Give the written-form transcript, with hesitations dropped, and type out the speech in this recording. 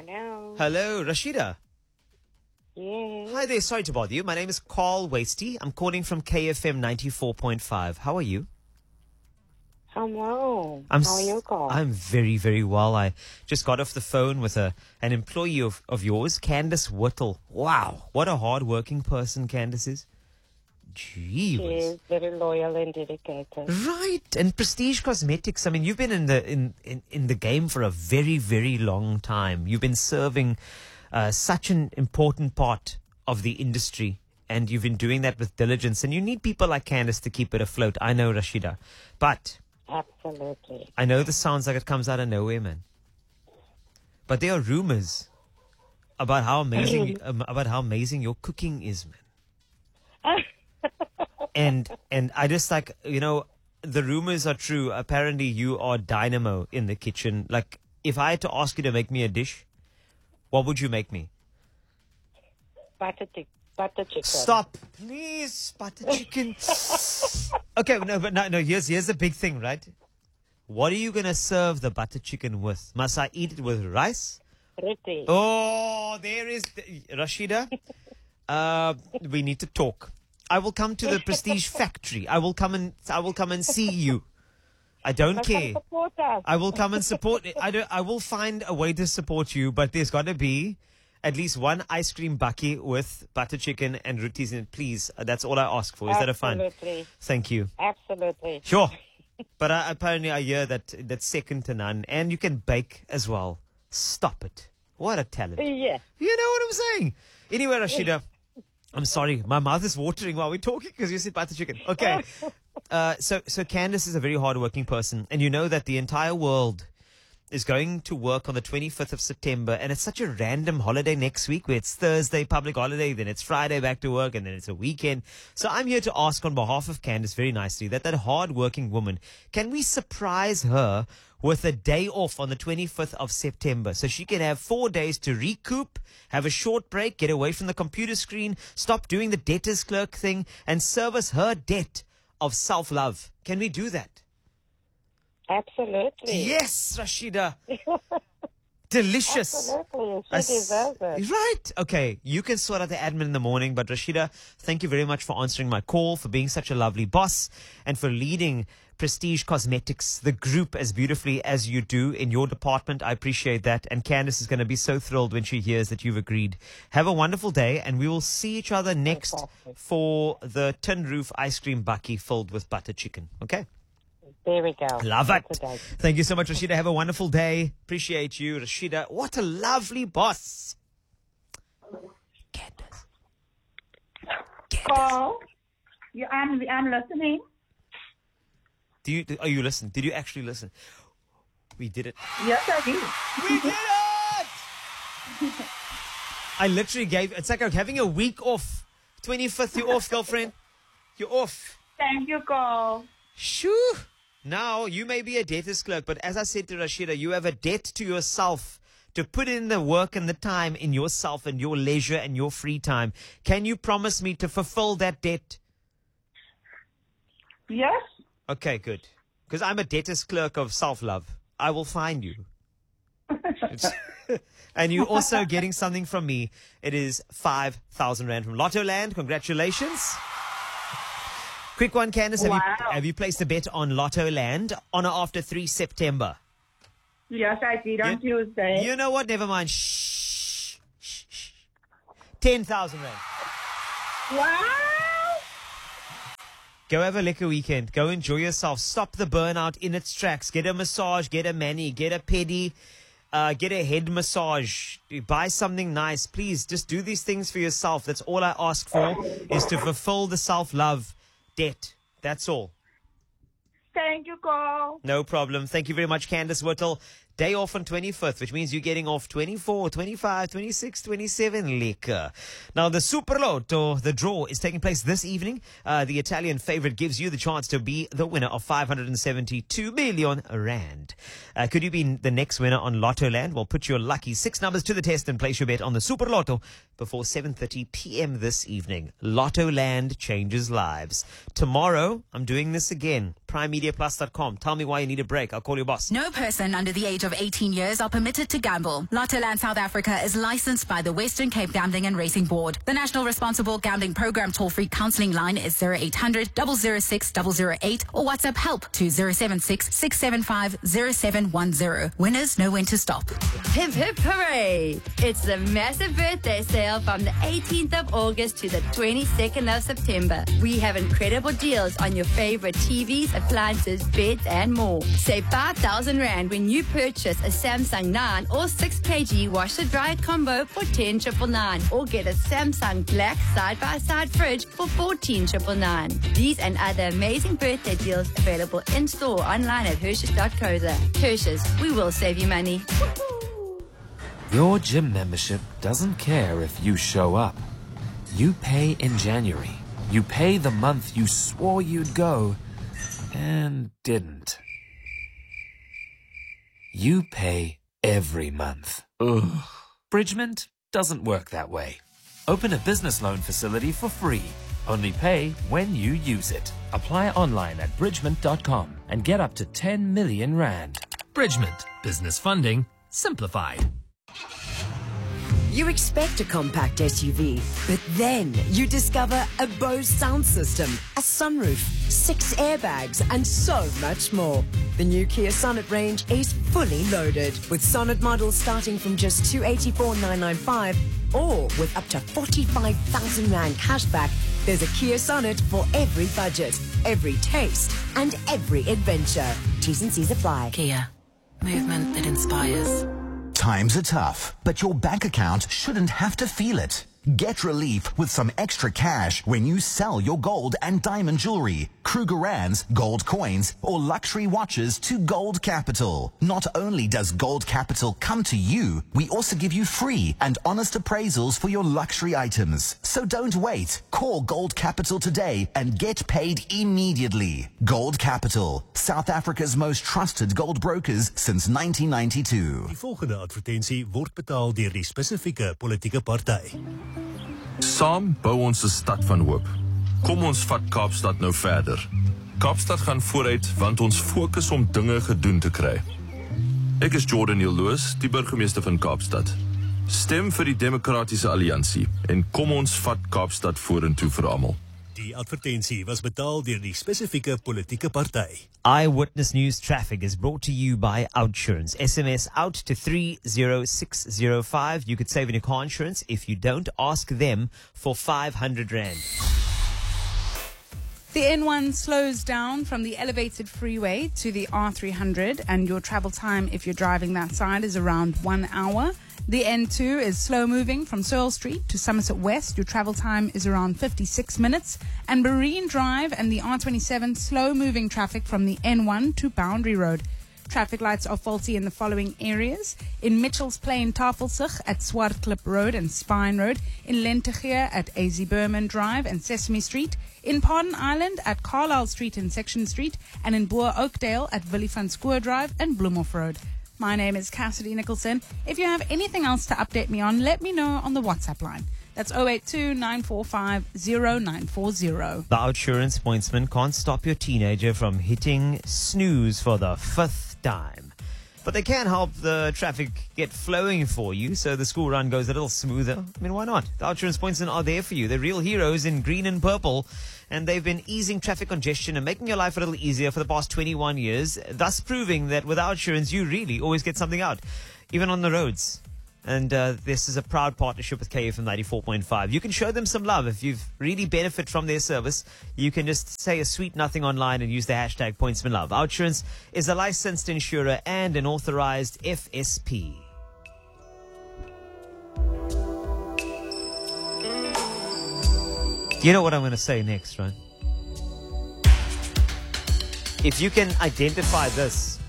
Hello. Hello, Rashida. Yes. Hi there. Sorry to bother you. My name is Carl Wasty. I'm calling from KFM 94.5. How are you? Hello. How are you, Carl? I'm very, very well. I just got off the phone with an employee of yours, Candace Whittle. Wow, what a hard-working person Candace is. Gee She whiz. is very loyal and dedicated. Right, and Prestige Cosmetics. I mean, you've been in the game for a very, very long time. You've been serving such an important part of the industry, and you've been doing that with diligence. And you need people like Candace to keep it afloat. I know, Rashida, but Absolutely. I know this sounds like it comes out of nowhere, man. But there are rumors about how amazing your cooking is, man. And I just the rumors are true. Apparently you are dynamo in the kitchen. Like, if I had to ask you to make me a dish, what would you make me? Butter chicken. Stop, please, butter chicken. Okay, no. Here's the big thing, right? What are you gonna serve the butter chicken with? Must I eat it with rice? Roti. Oh, there is Rashida. We need to talk. I will come to the Prestige factory. I will come and see you. I don't care. Support us. I will come and support. I will find a way to support you, but there's got to be at least one ice cream bucky with butter chicken and rotis in it, please. That's all I ask for. Is that a fun? Absolutely. Thank you. Absolutely. Sure. But apparently I hear that's second to none, and you can bake as well. Stop it. What a talent. Yeah. You know what I'm saying? Anyway, Rashida, I'm sorry. My mouth is watering while we're talking because you said butter chicken. Okay. So Candace is a very hardworking person, and you know that the entire world is going to work on the 25th of September, and it's such a random holiday next week where it's Thursday, public holiday, then it's Friday, back to work, and then it's a weekend. So I'm here to ask on behalf of Candace very nicely that hardworking woman, can we surprise her with a day off on the 25th of September so she can have 4 days to recoup, have a short break, get away from the computer screen, stop doing the debtor's clerk thing, and service her debt of self-love? Can we do that? Absolutely. Yes, Rashida. Delicious. Absolutely. She deserves it. Right. Okay. You can sort out the admin in the morning, but Rashida, thank you very much for answering my call, for being such a lovely boss, and for leading Prestige Cosmetics, the group, as beautifully as you do in your department. I appreciate that. And Candace is going to be so thrilled when she hears that you've agreed. Have a wonderful day, and we will see each other next Fantastic. for the tin roof ice cream bucky filled with butter chicken. Okay? There we go. Love it. That's a date. Thank you so much, Rashida. Have a wonderful day. Appreciate you, Rashida. What a lovely boss. Candace. Call. I'm listening. Are you listening? Did you actually listen? We did it. Yes, I do. We did it! I literally it's like having a week off. 25th, you're off, girlfriend. You're off. Thank you, Call. Shoo! Now, you may be a debtor's clerk, but as I said to Rashida, you have a debt to yourself to put in the work and the time in yourself and your leisure and your free time. Can you promise me to fulfill that debt? Yes. Okay, good. Because I'm a debtor's clerk of self-love. I will find you. And you're also getting something from me. It is 5,000 Rand from Lotto Land. Congratulations. Quick one, Candace. Wow. Have you placed a bet on Lotto Land on or after 3 September? Yes, I did on Tuesday. You know what? Never mind. Shh. 10,000 Rand. Wow. Go have a liquor weekend. Go enjoy yourself. Stop the burnout in its tracks. Get a massage. Get a mani. Get a pedi. Get a head massage. Buy something nice. Please, just do these things for yourself. That's all I ask for, is to fulfill the self-love debt. That's all. Thank you, Call. No problem. Thank you very much, Candace Whittle. Day off on 25th, which means you're getting off 24, 25, 26, 27 liquor. Now, the Super Lotto, the draw, is taking place this evening. The Italian favorite gives you the chance to be the winner of 572 million Rand. Could you be the next winner on Lotto Land? Well, put your lucky 6 numbers to the test and place your bet on the Super Lotto before 7:30 p.m. this evening. Lotto Land changes lives. Tomorrow, I'm doing this again. primemediaplus.com. Tell me why you need a break. I'll call your boss. No person under the age of 18 years are permitted to gamble. Lottoland South Africa is licensed by the Western Cape Gambling and Racing Board. The National Responsible Gambling Program toll-free counselling line is 0800 006 008 or WhatsApp help to 076 675 0710. Winners know when to stop. Hip hip hooray! It's the massive birthday sale from the 18th of August to the 22nd of September. We have incredible deals on your favorite TVs, appliances, beds, and more. Save 5,000 Rand when you purchase a Samsung 9 or 6 kg washer-dryer combo for 10,999 or get a Samsung Black side-by-side fridge for 14,999. These and other amazing birthday deals available in-store online at Hershes.co.za. Hershes, we will save you money. Your gym membership doesn't care if you show up. You pay in January. You pay the month you swore you'd go and didn't. You pay every month. Ugh. Bridgement doesn't work that way. Open a business loan facility for free. Only pay when you use it. Apply online at bridgement.com and get up to 10 million Rand. Bridgement. Business funding simplified. You expect a compact SUV, but then you discover a Bose sound system, a sunroof, 6 airbags, and so much more. The new Kia Sonet range is fully loaded, with Sonet models starting from just 284,995, or with up to 45,000 Rand cashback. There's a Kia Sonet for every budget, every taste, and every adventure. T's and C's apply. Kia. Movement that inspires. Times are tough, but your bank account shouldn't have to feel it. Get relief with some extra cash when you sell your gold and diamond jewelry, Krugerrands, gold coins, or luxury watches to Gold Capital. Not only does Gold Capital come to you, we also give you free and honest appraisals for your luxury items. So don't wait. Call Gold Capital today and get paid immediately. Gold Capital, South Africa's most trusted gold brokers since 1992. Die volgende advertensie word betaal deur die spesifieke politieke party. Saam bou ons 'n stad van hoop. Kom ons vat Kaapstad nou verder. Kaapstad gaan vooruit want ons fokus om dinge gedoen te kry. Ek is Jordan Hilloos, die burgemeester van Kaapstad. Stem vir die Demokratiese Alliansie en kom ons vat Kaapstad vorentoe vir almal. Die advertensie was betaal deur die spesifieke politieke party. Eyewitness News Traffic is brought to you by Outsurance. SMS out to 30605. You could save on your car insurance. If you don't, ask them for 500 Rand. The N1 slows down from the elevated freeway to the R300, and your travel time if you're driving that side is around 1 hour. The N2 is slow moving from Searle Street to Somerset West. Your travel time is around 56 minutes. And Marine Drive and the R27 slow moving traffic from the N1 to Boundary Road. Traffic lights are faulty in the following areas: in Mitchells Plain, Tafelsig at Swartklip Road and Spine Road, in Lentegeur at AZ Berman Drive and Sesame Street, in Pardon Island at Carlisle Street and Section Street, and in Boer Oakdale at Willie van Schoor Drive and Bloemhof Road. My name is Cassidy Nicholson. If you have anything else to update me on, let me know on the WhatsApp line. That's 082-945-0940. The Outsurance pointsman can't stop your teenager from hitting snooze for the 5th time. But they can help the traffic get flowing for you so the school run goes a little smoother. I mean, why not? The Outsurance pointsmen are there for you. They're real heroes in green and purple, and they've been easing traffic congestion and making your life a little easier for the past 21 years, thus proving that with Outsurance, you really always get something out, even on the roads. And this is a proud partnership with KFM 94.5. You can show them some love. If you've really benefit from their service, you can just say a sweet nothing online and use the hashtag pointsmanlove. Outsurance is a licensed insurer and an authorized FSP. You know what I'm going to say next, right? If you can identify this